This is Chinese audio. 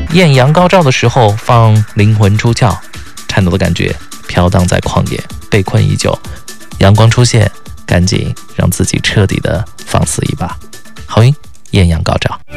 艳阳高照的时候放灵魂出窍，颤抖的感觉飘荡在旷野，被困已久，阳光出现，赶紧让自己彻底的放肆一把。好运，艳阳高照。